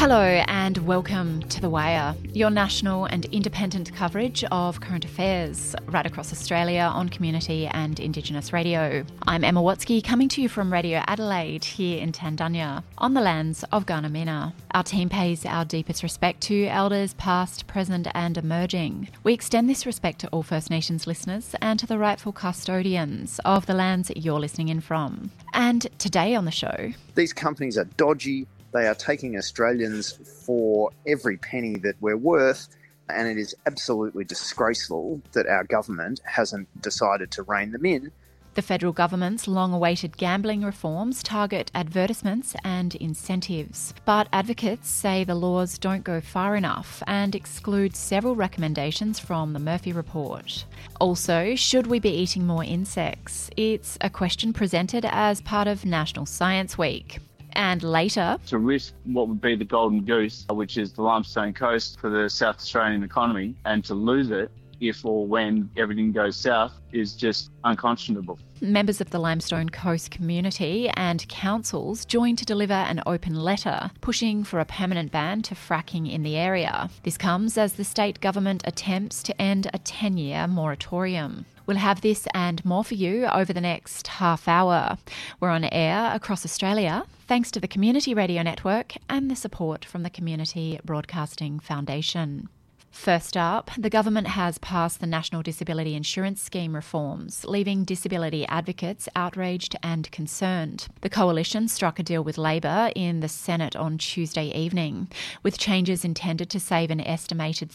Hello and welcome to The Wire, your national and independent coverage of current affairs right across Australia on community and Indigenous radio. I'm Emma Watsky, coming to you from Radio Adelaide here in Tandanya on the lands of Gunamina. Our team pays our deepest respect to elders past, present and emerging. We extend this respect to all First Nations listeners and to the rightful custodians of the lands you're listening in from. And today on the show... These companies are dodgy. They are taking Australians for every penny that we're worth, and it is absolutely disgraceful that our government hasn't decided to rein them in. The federal government's long-awaited gambling reforms target advertisements and incentives, but advocates say the laws don't go far enough and exclude several recommendations from the Murphy Report. Also, should we be eating more insects? It's a question presented as part of National Science Week. And later... To risk what would be the golden goose, which is the limestone coast for the South Australian economy, and to lose it if or when everything goes south is just unconscionable. Members of the Limestone Coast community and councils joined to deliver an open letter pushing for a permanent ban to fracking in the area. This comes as the state government attempts to end a 10-year moratorium. We'll have this and more for you over the next half hour. We're on air across Australia thanks to the Community Radio Network and the support from the Community Broadcasting Foundation. First up, the government has passed the National Disability Insurance Scheme reforms, leaving disability advocates outraged and concerned. The coalition struck a deal with Labor in the Senate on Tuesday evening, with changes intended to save an estimated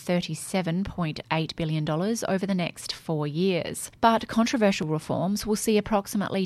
$37.8 billion over the next 4 years. But controversial reforms will see approximately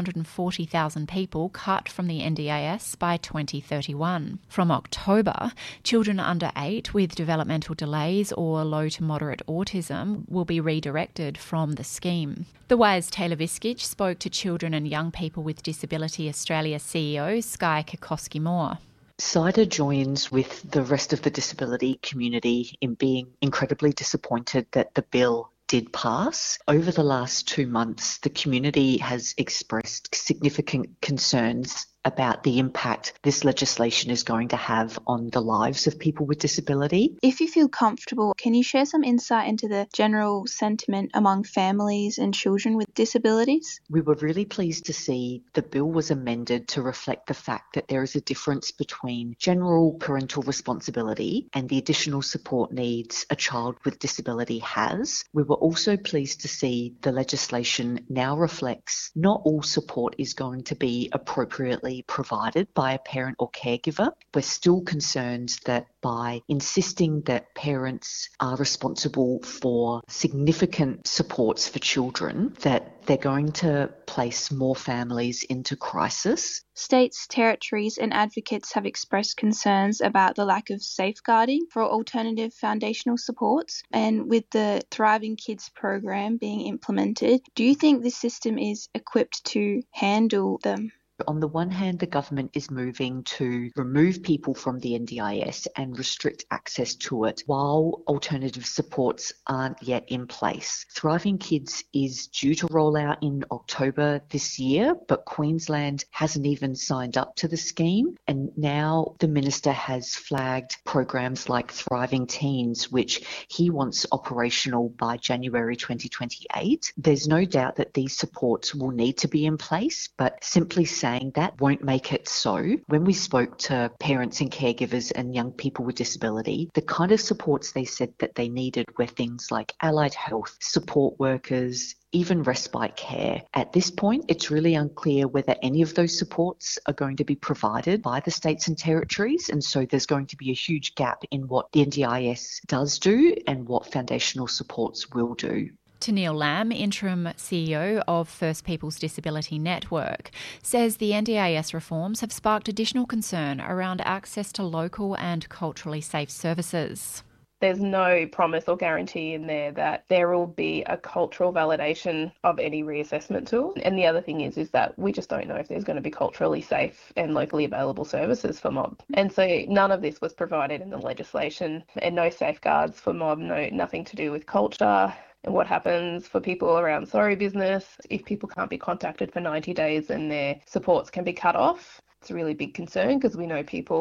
240,000 people cut from the NDIS by 2031. From October, children under 8 with developmental delays or low to moderate autism will be redirected from the scheme. The Wire's Taylor Viskich spoke to Children and Young People with Disability Australia CEO Skye Kokoski-Moore. CIDA joins with the rest of the disability community in being incredibly disappointed that the bill did pass. Over the last 2 months, the community has expressed significant concerns about the impact this legislation is going to have on the lives of people with disability. If you feel comfortable, can you share some insight into the general sentiment among families and children with disabilities? We were really pleased to see the bill was amended to reflect the fact that there is a difference between general parental responsibility and the additional support needs a child with disability has. We were also pleased to see the legislation now reflects not all support is going to be appropriately provided by a parent or caregiver. We're still concerned that by insisting that parents are responsible for significant supports for children, that they're going to place more families into crisis. States, territories and advocates have expressed concerns about the lack of safeguarding for alternative foundational supports. And with the Thriving Kids program being implemented, do you think this system is equipped to handle them? On the one hand, the government is moving to remove people from the NDIS and restrict access to it while alternative supports aren't yet in place. Thriving Kids is due to roll out in October this year, but Queensland hasn't even signed up to the scheme. And now the minister has flagged programs like Thriving Teens, which he wants operational by January 2028. There's no doubt that these supports will need to be in place, but simply saying that won't make it so. When we spoke to parents and caregivers and young people with disability, the kind of supports they said that they needed were things like allied health, support workers, even respite care. At this point, it's really unclear whether any of those supports are going to be provided by the states and territories, and so there's going to be a huge gap in what the NDIS does do and what foundational supports will do. Tennealle Lamb, Interim CEO of First Peoples Disability Network, says the NDIS reforms have sparked additional concern around access to local and culturally safe services. There's no promise or guarantee in there that there will be a cultural validation of any reassessment tool. And the other thing is that we just don't know if there's going to be culturally safe and locally available services for mob. And so none of this was provided in the legislation, and no safeguards for mob, nothing to do with culture. And what happens for people around sorry business if people can't be contacted for 90 days and their supports can be cut off. It's a really big concern because we know people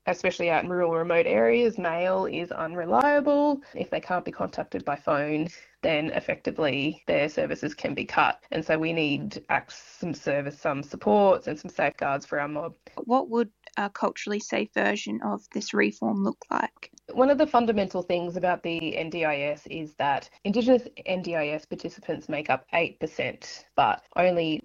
especially out in rural, remote areas, mail is unreliable. If they can't be contacted by phone, then effectively their services can be cut. And so we need some supports and some safeguards for our mob. What would a culturally safe version of this reform look like? One of the fundamental things about the NDIS is that Indigenous NDIS participants make up 8%, but only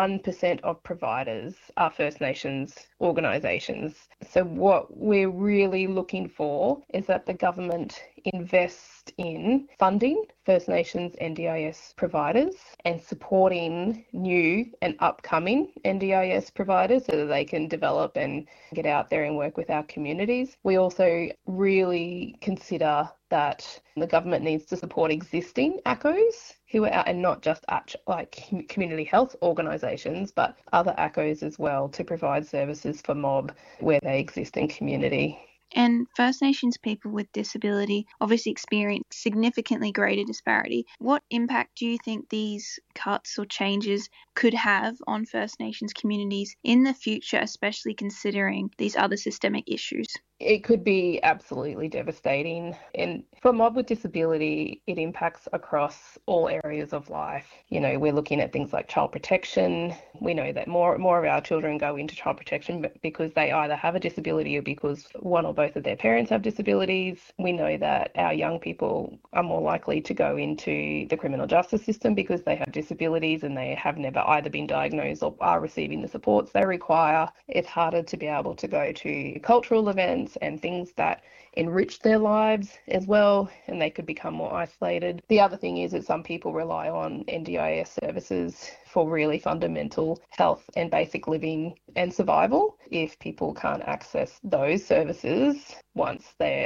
1% of providers are First Nations organisations. So what we're really looking for is that the government invest in funding First Nations NDIS providers and supporting new and upcoming NDIS providers so that they can develop and get out there and work with our communities. We also really consider that the government needs to support existing ACOs who are out, and not just community health organisations, but other ACOs as well, to provide services for mob where they exist in community. And First Nations people with disability obviously experience significantly greater disparity. What impact do you think these cuts or changes could have on First Nations communities in the future, especially considering these other systemic issues? It could be absolutely devastating. And for mob with disability, it impacts across all areas of life. You know, we're looking at things like child protection. We know that more of our children go into child protection because they either have a disability or because one or both of their parents have disabilities. We know that our young people are more likely to go into the criminal justice system because they have disabilities and they have never either been diagnosed or are receiving the supports they require. It's harder to be able to go to cultural events and things that enrich their lives as well, and they could become more isolated. The other thing is that some people rely on NDIS services for really fundamental health and basic living and survival. If people can't access those services once they're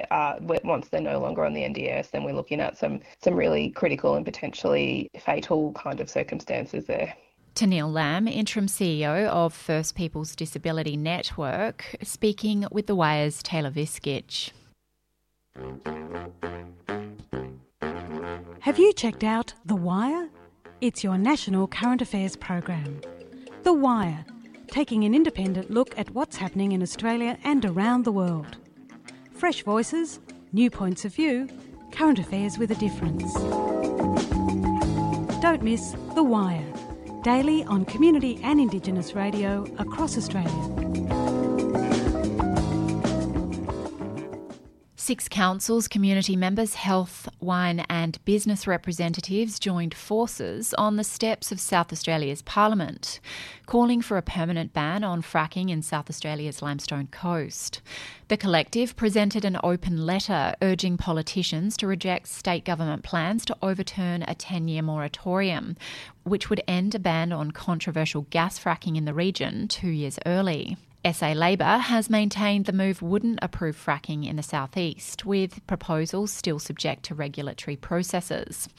no longer on the NDIS, then we're looking at some really critical and potentially fatal kind of circumstances there. Tennealle Lamb, Interim CEO of First Peoples Disability Network, speaking with The Wire's Taylor Viskich. Have you checked out The Wire? It's your national current affairs program. The Wire, taking an independent look at what's happening in Australia and around the world. Fresh voices, new points of view, current affairs with a difference. Don't miss The Wire. Daily on community and Indigenous radio across Australia. 6 councils, community members, health, wine and business representatives joined forces on the steps of South Australia's Parliament, calling for a permanent ban on fracking in South Australia's Limestone Coast. The collective presented an open letter urging politicians to reject state government plans to overturn a 10-year moratorium, which would end a ban on controversial gas fracking in the region 2 years early. SA Labor has maintained the move wouldn't approve fracking in the southeast, with proposals still subject to regulatory processes.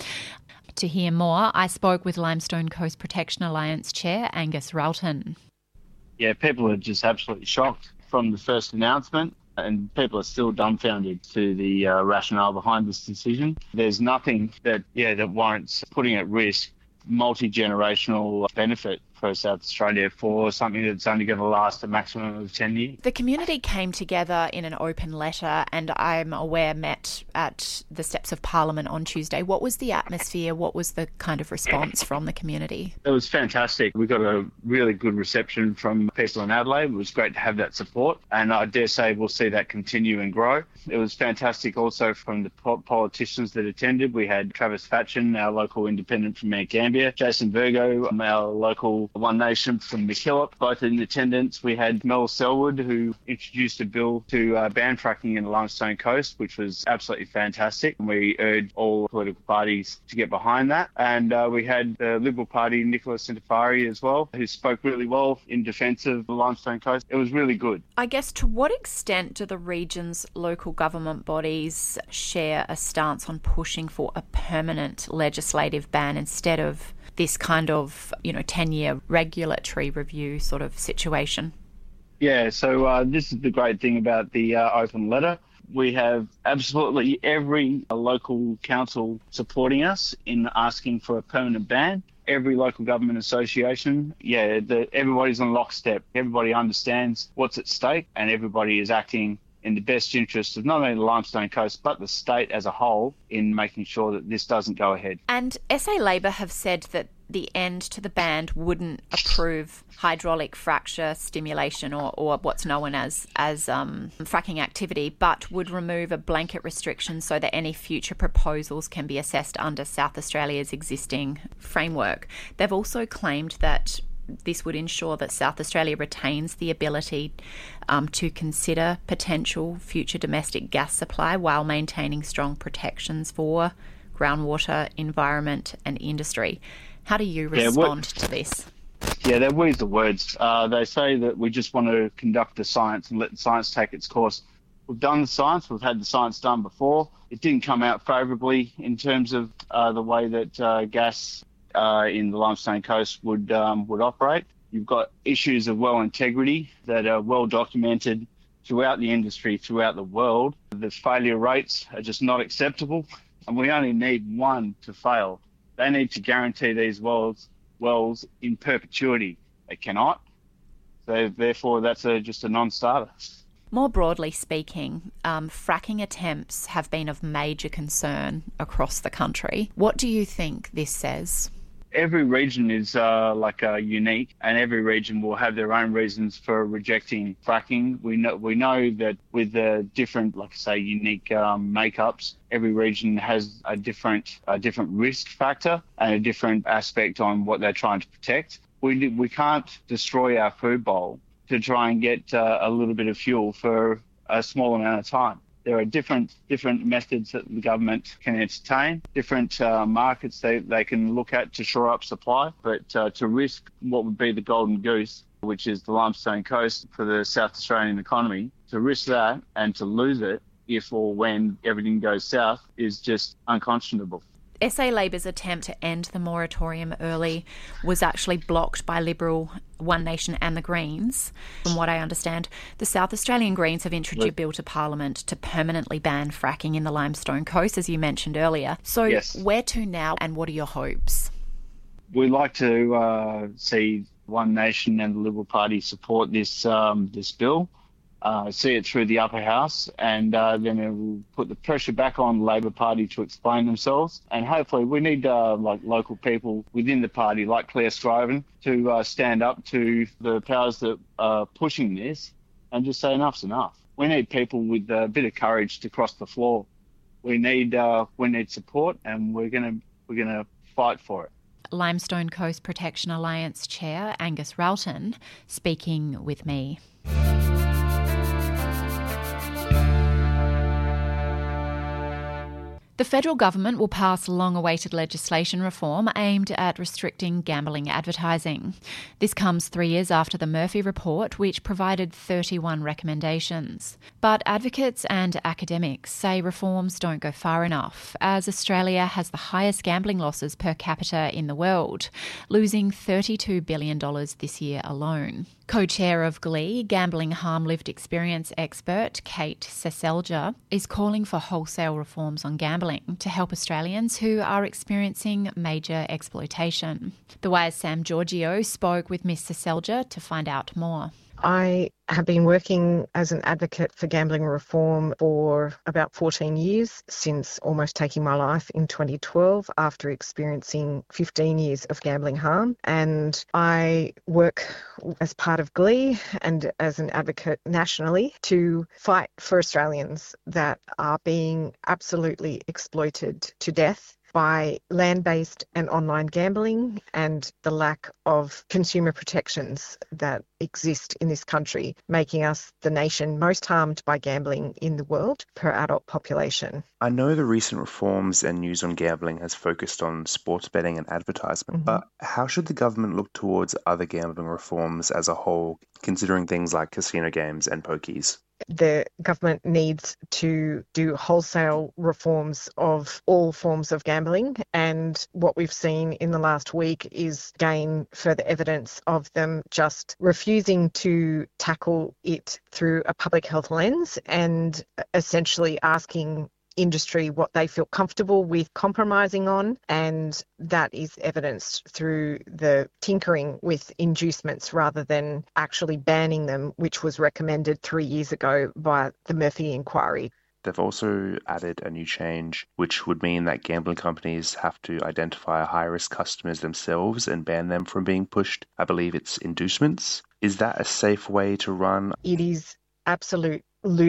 To hear more, I spoke with Limestone Coast Protection Alliance Chair Angus Ralton. Yeah, people are just absolutely shocked from the first announcement, and people are still dumbfounded to the rationale behind this decision. There's nothing that warrants putting at risk multi-generational benefit for South Australia for something that's only going to last a maximum of 10 years. The community came together in an open letter and I'm aware met at the steps of Parliament on Tuesday. What was the atmosphere? What was the kind of response from the community? It was fantastic. We got a really good reception from people in Adelaide. It was great to have that support, and I dare say we'll see that continue and grow. It was fantastic also from the politicians that attended. We had Travis Fatchin, our local independent from Mount Gambier, Jason Virgo, our local One Nation from McKillop, both in attendance. We had Mel Selwood, who introduced a bill to ban fracking in the Limestone Coast, which was absolutely fantastic. We urged all political parties to get behind that. And we had the Liberal Party, Nicola Sintafari as well, who spoke really well in defence of the Limestone Coast. It was really good. I guess, to what extent do the region's local government bodies share a stance on pushing for a permanent legislative ban instead of this kind of, 10-year regulatory review sort of situation? Yeah, so this is the great thing about the open letter. We have absolutely every local council supporting us in asking for a permanent ban. Every local government association, everybody's on lockstep. Everybody understands what's at stake and everybody is acting in the best interest of not only the Limestone Coast but the state as a whole in making sure that this doesn't go ahead. And SA Labor have said that the end to the ban wouldn't approve hydraulic fracture stimulation or what's known as fracking activity, but would remove a blanket restriction so that any future proposals can be assessed under South Australia's existing framework. They've also claimed that this would ensure that South Australia retains the ability to consider potential future domestic gas supply while maintaining strong protections for groundwater, environment and industry. How do you respond to this? Yeah, they're weeds the words. They say that we just want to conduct the science and let the science take its course. We've done the science. We've had the science done before. It didn't come out favourably in terms of the way that gas in the Limestone Coast would operate. You've got issues of well integrity that are well documented throughout the industry, throughout the world. The failure rates are just not acceptable, and we only need one to fail. They need to guarantee these wells in perpetuity. They cannot. So therefore, that's just a non-starter. More broadly speaking, fracking attempts have been of major concern across the country. What do you think this says? Every region is unique, and every region will have their own reasons for rejecting fracking. We know that with the different, unique makeups, every region has a different risk factor and a different aspect on what they're trying to protect. We can't destroy our food bowl to try and get a little bit of fuel for a small amount of time. There are different methods that the government can entertain, different markets they can look at to shore up supply, but to risk what would be the golden goose, which is the Limestone Coast for the South Australian economy, to risk that and to lose it if or when everything goes south is just unconscionable. SA Labor's attempt to end the moratorium early was actually blocked by Liberal, One Nation and the Greens. From what I understand, the South Australian Greens have introduced a bill to Parliament to permanently ban fracking in the Limestone Coast, as you mentioned earlier. So yes. Where to now, and what are your hopes? We'd like to see One Nation and the Liberal Party support this bill. See it through the upper house, and then it will put the pressure back on the Labor Party to explain themselves. And hopefully we need local people within the party, like Claire Scriven, to stand up to the powers that are pushing this and just say enough's enough. We need people with a bit of courage to cross the floor. We need support, and we're gonna fight for it. Limestone Coast Protection Alliance Chair Angus Ralton speaking with me. The federal government will pass long-awaited legislation reform aimed at restricting gambling advertising. This comes 3 years after the Murphy Report, which provided 31 recommendations. But advocates and academics say reforms don't go far enough, as Australia has the highest gambling losses per capita in the world, losing $32 billion this year alone. Co-chair of GLEE, gambling harm lived experience expert Kate Seselja, is calling for wholesale reforms on gambling to help Australians who are experiencing major exploitation. The Wire's Sam Giorgio spoke with Ms Seselja to find out more. I have been working as an advocate for gambling reform for about 14 years, since almost taking my life in 2012 after experiencing 15 years of gambling harm. And I work as part of GLEE and as an advocate nationally to fight for Australians that are being absolutely exploited to death by land-based and online gambling and the lack of consumer protections that exist in this country, making us the nation most harmed by gambling in the world per adult population. I know the recent reforms and news on gambling has focused on sports betting and advertisement, but how should the government look towards other gambling reforms as a whole, considering things like casino games and pokies? The government needs to do wholesale reforms of all forms of gambling, and what we've seen in the last week is again further evidence of them just refusing to tackle it through a public health lens and essentially asking industry what they feel comfortable with compromising on, and that is evidenced through the tinkering with inducements rather than actually banning them, which was recommended 3 years ago by the Murphy Inquiry. They've also added a new change, which would mean that gambling companies have to identify high-risk customers themselves and ban them from being pushed. I believe it's inducements. Is that a safe way to run? It is absolute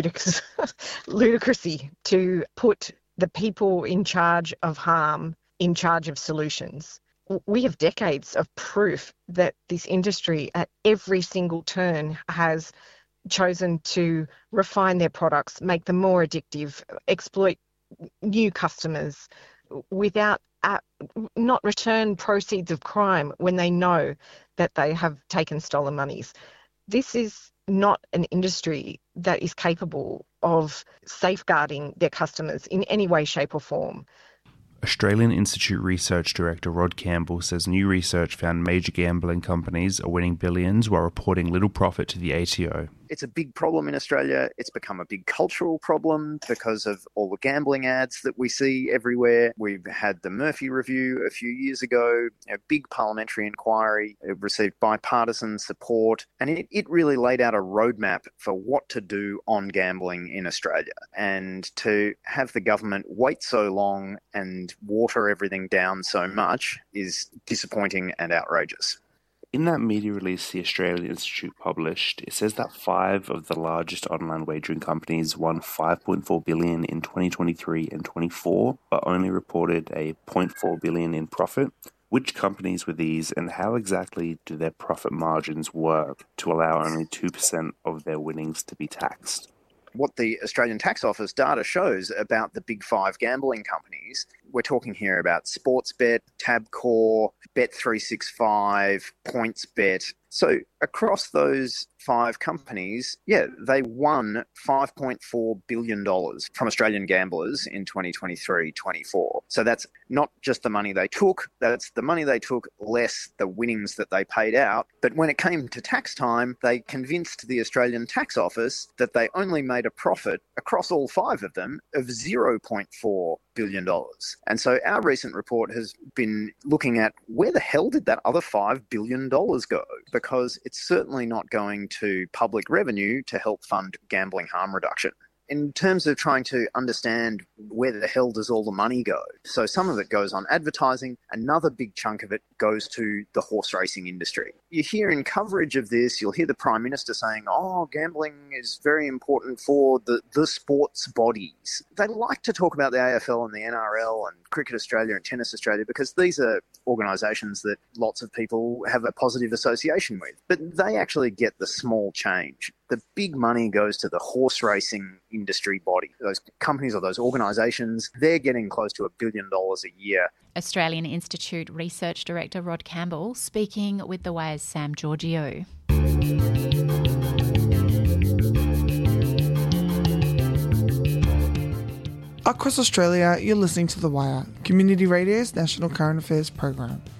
ludicrousy to put the people in charge of harm in charge of solutions. We have decades of proof that this industry at every single turn has chosen to refine their products, make them more addictive, exploit new customers without not return proceeds of crime when they know that they have taken stolen monies. This is not an industry that is capable of safeguarding their customers in any way, shape or form. Australian Institute Research Director Rod Campbell says new research found major gambling companies are winning billions while reporting little profit to the ATO. It's a big problem in Australia. It's become a big cultural problem because of all the gambling ads that we see everywhere. We've had the Murphy Review a few years ago, a big parliamentary inquiry. It received bipartisan support, and it really laid out a roadmap for what to do on gambling in Australia. And to have the government wait so long and water everything down so much is disappointing and outrageous. In that media release the Australian Institute published, it says that 5 of the largest online wagering companies won $5.4 billion in 2023 and 24, but only reported a $0.4 billion in profit. Which companies were these, and how exactly do their profit margins work to allow only 2% of their winnings to be taxed? What the Australian Tax Office data shows about the big 5 gambling companies, we're talking here about Sportsbet, Tabcorp, Bet365, PointsBet. So across those 5 companies, they won $5.4 billion from Australian gamblers in 2023-24. So that's not just the money they took, that's the money they took less the winnings that they paid out. But when it came to tax time, they convinced the Australian Tax Office that they only made a profit across all 5 of them of $0.4 billion. And so our recent report has been looking at where the hell did that other $5 billion go? Because it's certainly not going to public revenue to help fund gambling harm reduction. In terms of trying to understand where the hell does all the money go, so some of it goes on advertising, another big chunk of it goes to the horse racing industry. You hear in coverage of this, you'll hear the Prime Minister saying, gambling is very important for the sports bodies. They like to talk about the AFL and the NRL and Cricket Australia and Tennis Australia because these are organisations that lots of people have a positive association with. But they actually get the small change. The big money goes to the horse racing industry body. Those companies or those organisations, they're getting close to $1 billion a year. Australian Institute Research Director Rod Campbell speaking with The Wire's Sam Giorgio. Across Australia, you're listening to The Wire, Community Radio's national current affairs program.